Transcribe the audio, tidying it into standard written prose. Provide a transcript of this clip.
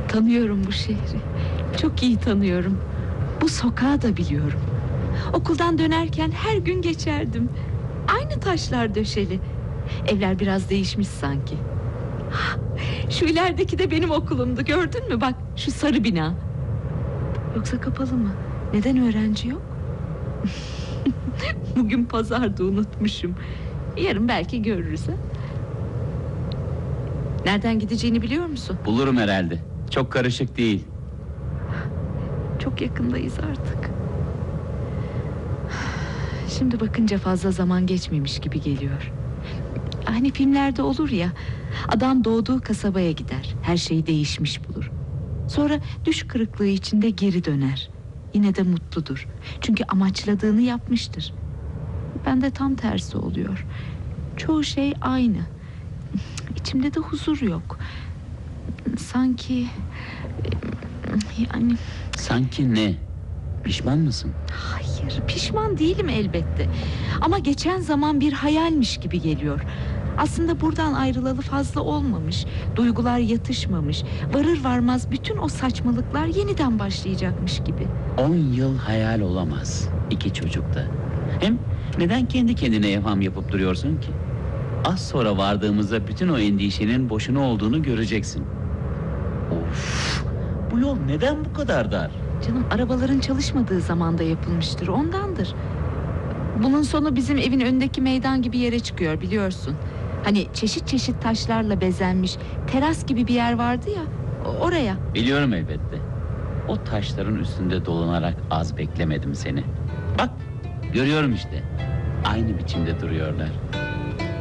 Tanıyorum bu şehri. Çok iyi tanıyorum. Bu sokağı da biliyorum. Okuldan dönerken her gün geçerdim. Aynı taşlar döşeli. Evler biraz değişmiş sanki. Şu ilerideki de benim okulumdu, gördün mü? Bak, şu sarı bina. Yoksa kapalı mı? Neden öğrenci yok? Bugün pazardı, unutmuşum. Yarın belki görürüz ha? Nereden gideceğini biliyor musun? Bulurum herhalde. Çok karışık değil. Çok yakındayız artık. Şimdi bakınca fazla zaman geçmemiş gibi geliyor. Hani filmlerde olur ya, adam doğduğu kasabaya gider, her şey değişmiş bulur. Sonra düş kırıklığı içinde geri döner. Yine de mutludur. Çünkü amaçladığını yapmıştır. Bende tam tersi oluyor. Çoğu şey aynı. İçimde de huzur yok. Sanki... Yani... Sanki ne? Pişman mısın? Hayır, pişman değilim elbette. Ama geçen zaman bir hayalmiş gibi geliyor. Aslında buradan ayrılalı fazla olmamış. Duygular yatışmamış. Varır varmaz bütün o saçmalıklar yeniden başlayacakmış gibi. 10 yıl hayal olamaz. 2 çocukta. Hem neden kendi kendine evham yapıp duruyorsun ki? Az sonra vardığımızda bütün o endişenin boşuna olduğunu göreceksin. Of! Bu yol neden bu kadar dar? Canım, arabaların çalışmadığı zamanda yapılmıştır, ondandır. Bunun sonu bizim evin önündeki meydan gibi yere çıkıyor, biliyorsun. Hani çeşit çeşit taşlarla bezenmiş teras gibi bir yer vardı ya, oraya. Biliyorum elbette. O taşların üstünde dolanarak az beklemedim seni. Bak, görüyorum işte. Aynı biçimde duruyorlar.